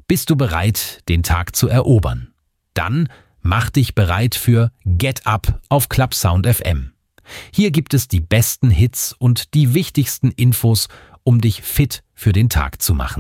Bist du bereit, den Tag zu erobern? Dann mach dich bereit für Get Up auf Clubsound FM. Hier gibt es die besten Hits und die wichtigsten Infos, um dich fit für den Tag zu machen.